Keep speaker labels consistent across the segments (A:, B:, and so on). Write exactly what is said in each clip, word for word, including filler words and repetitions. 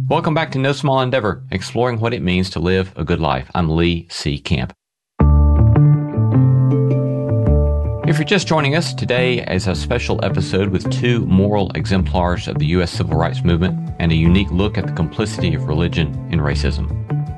A: Welcome back to No Small Endeavor, exploring what it means to live a good life. I'm Lee C. Camp. If you're just joining us, today is a special episode with two moral exemplars of the U S Civil Rights Movement and a unique look at the complicity of religion in racism.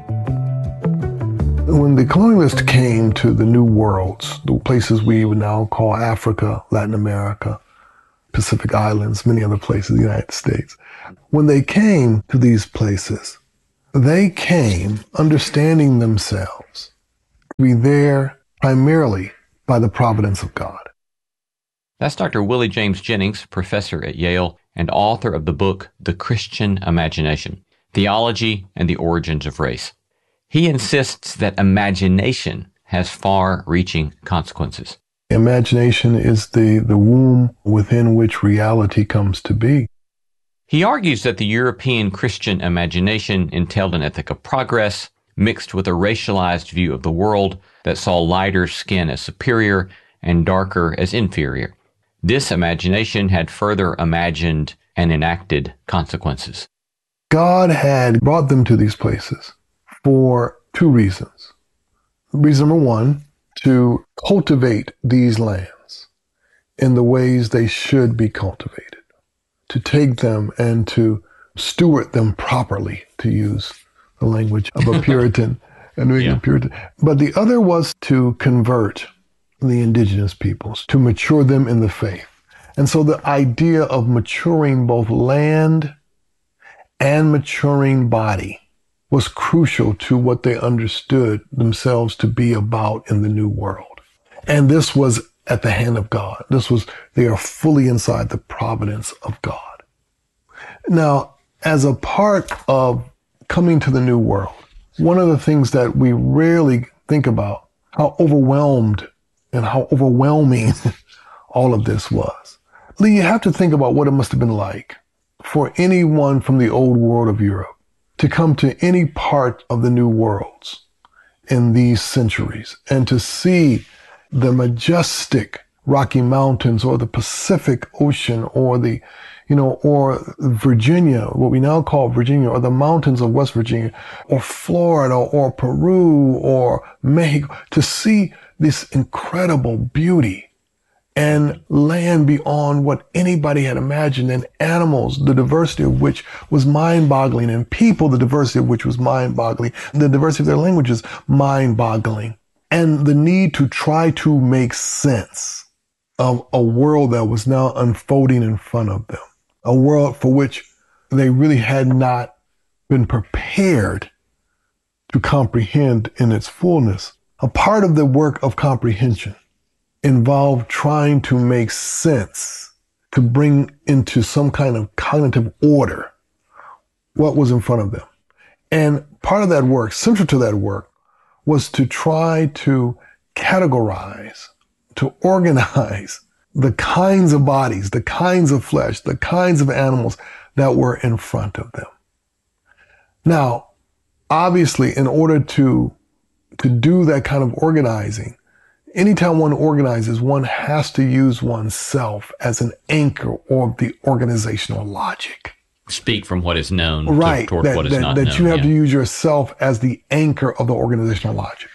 B: When the colonialists came to the New Worlds, the places we would now call Africa, Latin America, Pacific Islands, many other places in the United States, when they came to these places, they came understanding themselves to be there primarily by the providence of God.
A: That's Doctor Willie James Jennings, professor at Yale and author of the book, The Christian Imagination, Theology and the Origins of Race. He insists that imagination has far-reaching consequences.
B: Imagination is the, the womb within which reality comes to be.
A: He argues that the European Christian imagination entailed an ethic of progress mixed with a racialized view of the world that saw lighter skin as superior and darker as inferior. This imagination had further imagined and enacted consequences.
B: God had brought them to these places for two reasons. Reason number one, to cultivate these lands in the ways they should be cultivated, to take them and to steward them properly, to use the language of a Puritan, a New England yeah. Puritan. But the other was to convert the indigenous peoples, to mature them in the faith. And so the idea of maturing both land and maturing body was crucial to what they understood themselves to be about in the New World. And this was at the hand of God. This was, they are fully inside the providence of God. Now, as a part of coming to the New World, one of the things that we rarely think about, how overwhelmed and how overwhelming all of this was. Lee, you have to think about what it must have been like for anyone from the old world of Europe to come to any part of the New Worlds in these centuries and to see the majestic Rocky Mountains or the Pacific Ocean or the, you know, or Virginia, what we now call Virginia, or the mountains of West Virginia, or Florida, or Peru, or Mexico, to see this incredible beauty and land beyond what anybody had imagined, and animals, the diversity of which was mind-boggling, and people, the diversity of which was mind-boggling, the diversity of their languages, mind-boggling, and the need to try to make sense of a world that was now unfolding in front of them, a world for which they really had not been prepared to comprehend in its fullness. A part of the work of comprehension involved trying to make sense, to bring into some kind of cognitive order what was in front of them. And part of that work, central to that work, was to try to categorize, to organize the kinds of bodies, the kinds of flesh, the kinds of animals that were in front of them. Now, obviously, in order to, to do that kind of organizing, anytime one organizes, one has to use oneself as an anchor or the organizational logic.
A: Speak from what is known
B: right,
A: to, toward
B: that,
A: what is
B: that,
A: not
B: that
A: known.
B: you have
A: yeah.
B: to use yourself as the anchor of the organizational logic.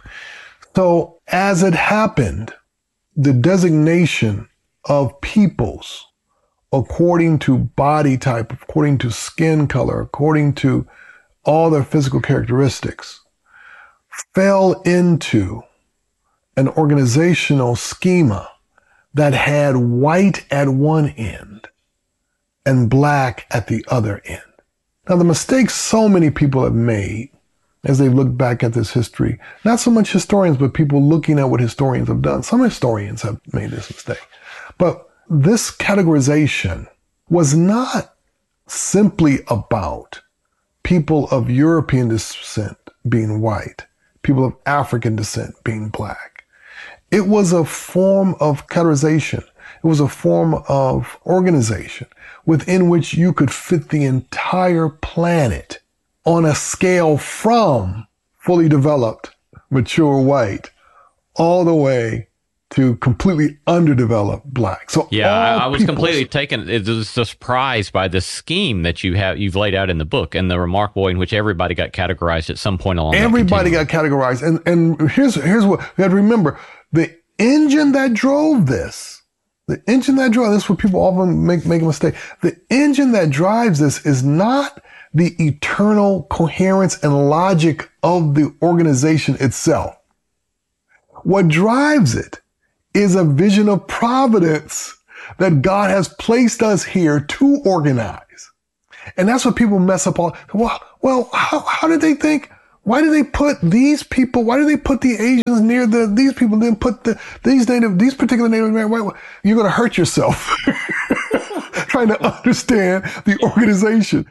B: So as it happened, the designation of peoples according to body type, according to skin color, according to all their physical characteristics, fell into an organizational schema that had white at one end and black at the other end. Now, the mistakes so many people have made as they look back at this history, not so much historians, but people looking at what historians have done. Some historians have made this mistake. But this categorization was not simply about people of European descent being white, people of African descent being black. It was a form of categorization. It was a form of organization within which you could fit the entire planet on a scale from fully developed, mature white, all the way to completely underdeveloped black. So
A: yeah, I, I was
B: peoples,
A: completely taken, it was surprised by the scheme that you have, you've laid out in the book and the remarkable way in which everybody got categorized at some point along
B: everybody got categorized. And, and here's, here's what we have to remember. The engine that drove this, the engine that drove this, is where people often make, make a mistake. The engine that drives this is not the eternal coherence and logic of the organization itself. What drives it is a vision of providence that God has placed us here to organize. And that's what people mess up all. Well, well, how, how did they think? Why do they put these people? Why do they put the Asians near the, these people? Then put the, these native, these particular Native American, you're going to hurt yourself trying to understand the organization.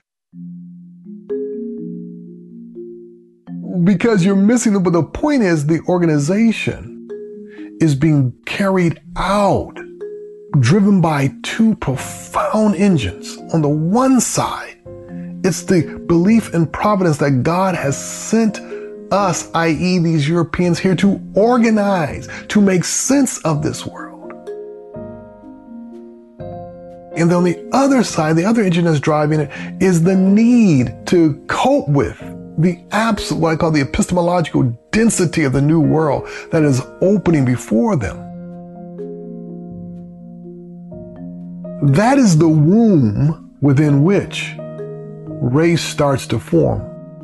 B: Because you're missing it. But the point is the organization is being carried out, driven by two profound engines. On the one side, it's the belief in providence that God has sent us, that is these Europeans, here to organize, to make sense of this world. And then on the other side, the other engine that's driving it is the need to cope with the absolute, what I call the epistemological density of the new world that is opening before them. That is the womb within which race starts to form.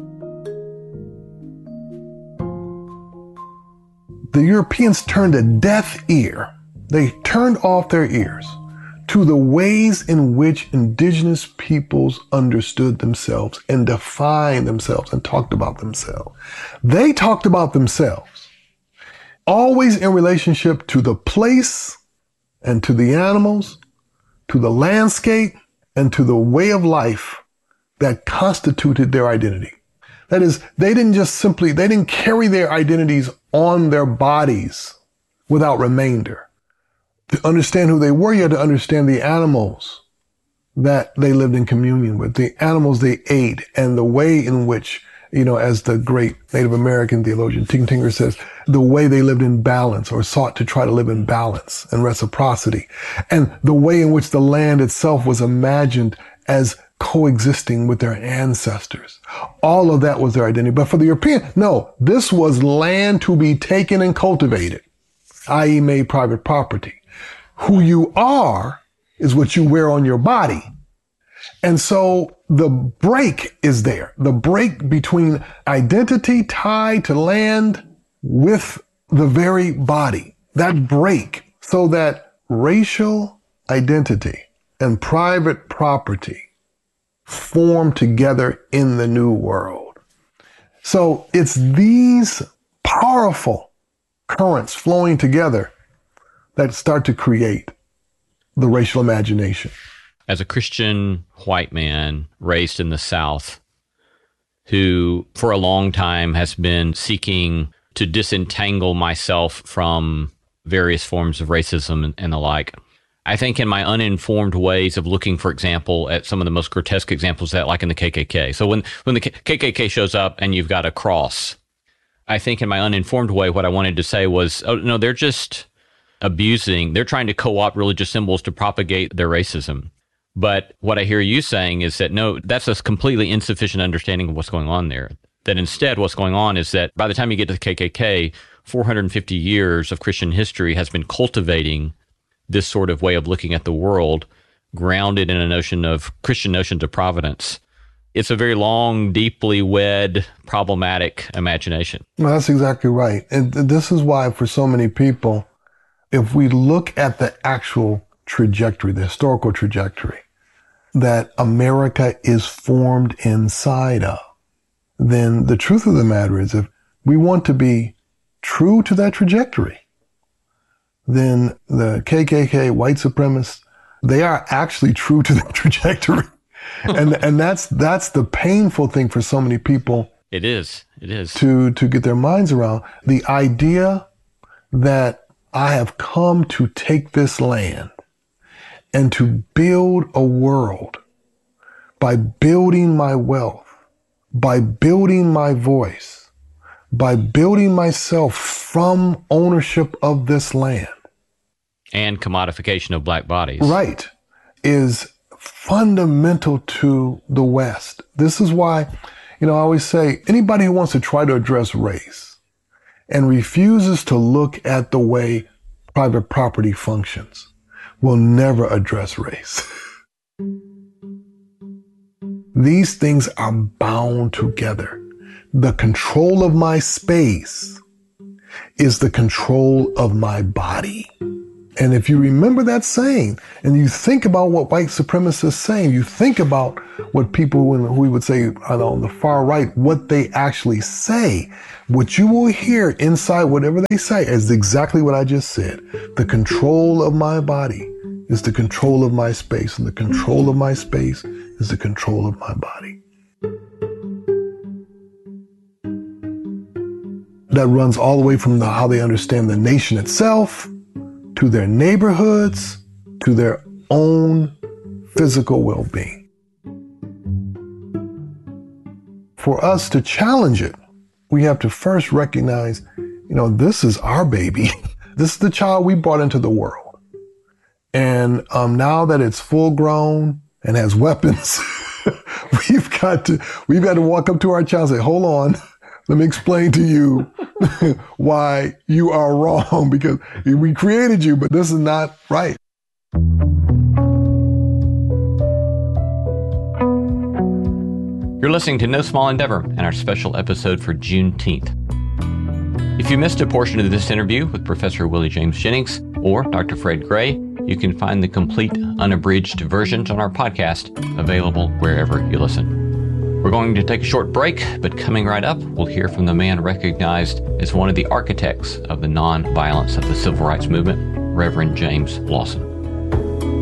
B: The Europeans turned a deaf ear. They turned off their ears to the ways in which indigenous peoples understood themselves and defined themselves and talked about themselves. They talked about themselves always in relationship to the place and to the animals, to the landscape, and to the way of life that constituted their identity. That is, they didn't just simply, they didn't carry their identities on their bodies without remainder. To understand who they were, you had to understand the animals that they lived in communion with, the animals they ate, and the way in which, you know, as the great Native American theologian Tinker says, the way they lived in balance or sought to try to live in balance and reciprocity, and the way in which the land itself was imagined as coexisting with their ancestors. All of that was their identity. But for the European, no, this was land to be taken and cultivated, that is made private property. Who you are is what you wear on your body. And so the break is there. The break between identity tied to land with the very body. That break, so that racial identity and private property form together in the new world. So it's these powerful currents flowing together that start to create the racial imagination.
A: As a Christian white man raised in the South, who for a long time has been seeking to disentangle myself from various forms of racism and, and the like, I think in my uninformed ways of looking, for example, at some of the most grotesque examples of that, like in the K K K. So when, when the K K K shows up and you've got a cross, I think in my uninformed way, what I wanted to say was, oh, no, they're just abusing, they're trying to co-opt religious symbols to propagate their racism. But what I hear you saying is that, no, that's a completely insufficient understanding of what's going on there. That instead what's going on is that by the time you get to the K K K, four hundred fifty years of Christian history has been cultivating this sort of way of looking at the world, grounded in a notion of Christian notions of providence. It's a very long, deeply wed, problematic imagination.
B: Well, that's exactly right. And this is why for so many people, if we look at the actual trajectory, the historical trajectory that America is formed inside of, then the truth of the matter is if we want to be true to that trajectory, then the K K K, white supremacists, they are actually true to that trajectory. and and that's that's the painful thing for so many people.
A: It is. It is.
B: To, to get their minds around. The idea that I have come to take this land and to build a world by building my wealth, by building my voice, by building myself from ownership of this land.
A: And commodification of black bodies.
B: Right. Is fundamental to the West. This is why, you know, I always say anybody who wants to try to address race and refuses to look at the way private property functions will never address race. These things are bound together. The control of my space is the control of my body. And if you remember that saying, and you think about what white supremacists saying, you think about what people who we would say on the far right, what they actually say, what you will hear inside whatever they say is exactly what I just said. The control of my body is the control of my space, and the control of my space is the control of my body. That runs all the way from the, how they understand the nation itself, to their neighborhoods, to their own physical well-being. For us to challenge it, we have to first recognize, you know, this is our baby. This is the child we brought into the world. And um, now that it's full grown and has weapons, we've got to, we've got to walk up to our child and say, hold on, let me explain to you why you are wrong, because we created you, but this is not right.
A: You're listening to No Small Endeavor and our special episode for Juneteenth. If you missed a portion of this interview with Professor Willie James Jennings or Doctor Fred Gray, you can find the complete unabridged versions on our podcast, available wherever you listen. We're going to take a short break, but coming right up, we'll hear from the man recognized as one of the architects of the nonviolence of the civil rights movement, Reverend James Lawson.